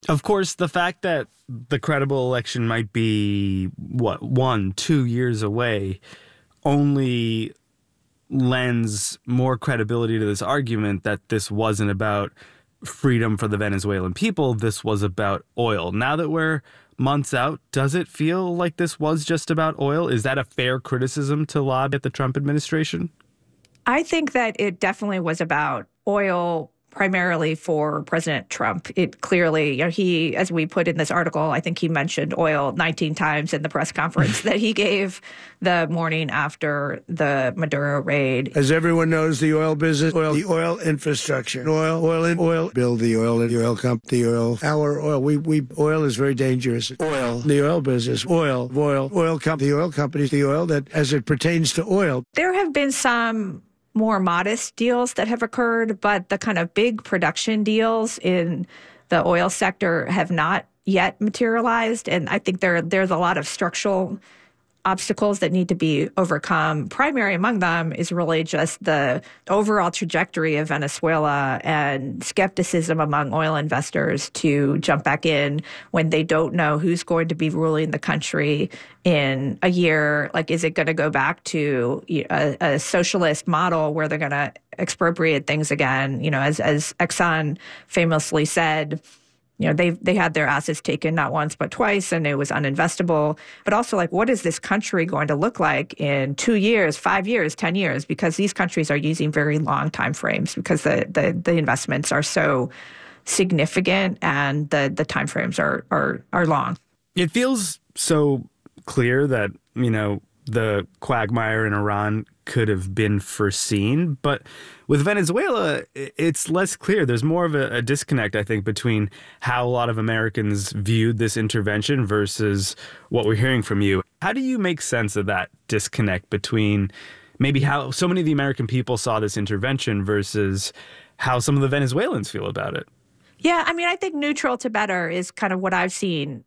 Of course, the fact that the credible election might be, 1-2 years away only lends more credibility to this argument that this wasn't about freedom for the Venezuelan people. This was about oil. Now that we're months out, does it feel like this was just about oil? Is that a fair criticism to lob at the Trump administration? I think that it definitely was about oil primarily for President Trump. It clearly, he, as we put in this article, I think he mentioned oil 19 times in the press conference that he gave the morning after the Maduro raid. As everyone knows, the oil business, the oil infrastructure, oil, build the oil company, our oil. Oil is very dangerous. The oil business, oil company, the oil companies, the oil that as it pertains to oil. There have been some more modest deals that have occurred, but the kind of big production deals in the oil sector have not yet materialized. And I think there's a lot of structural obstacles that need to be overcome. Primary among them is really just the overall trajectory of Venezuela and skepticism among oil investors to jump back in when they don't know who's going to be ruling the country in a year. Like, is it going to go back to a socialist model where they're going to expropriate things again? As Exxon famously said, they had their assets taken not once but twice, and it was uninvestable. But also, what is this country going to look like in 2 years, 5 years, 10 years? Because these countries are using very long time frames because the investments are so significant and the time frames are long. It feels so clear that, the quagmire in Iran could have been foreseen. But with Venezuela, it's less clear. There's more of a disconnect, I think, between how a lot of Americans viewed this intervention versus what we're hearing from you. How do you make sense of that disconnect between maybe how so many of the American people saw this intervention versus how some of the Venezuelans feel about it? Yeah, I think neutral to better is kind of what I've seen.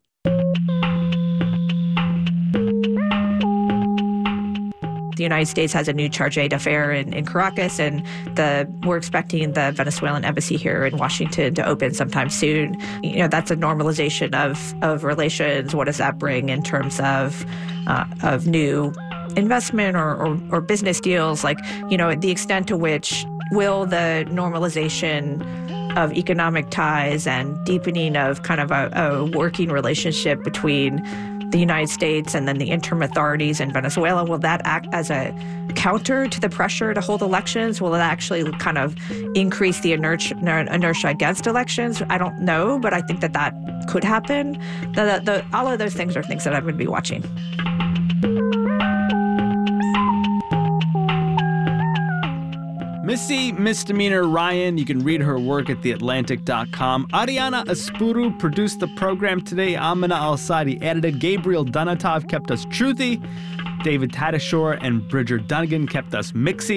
The United States has a new charge d'affaires in Caracas, and we're expecting the Venezuelan embassy here in Washington to open sometime soon. That's a normalization of relations. What does that bring in terms of new investment or business deals? The extent to which will the normalization of economic ties and deepening of kind of a working relationship between the United States and then the interim authorities in Venezuela, will that act as a counter to the pressure to hold elections? Will it actually kind of increase the inertia against elections? I don't know, but I think that could happen. All of those things are things that I'm going to be watching. Missy Misdemeanor Ryan, you can read her work at theatlantic.com. Ariana Aspuru produced the program today. Amina Al-Sadi edited. Gabriel Donatov kept us truthy. David Tadashore and Bridger Dunnigan kept us mixy.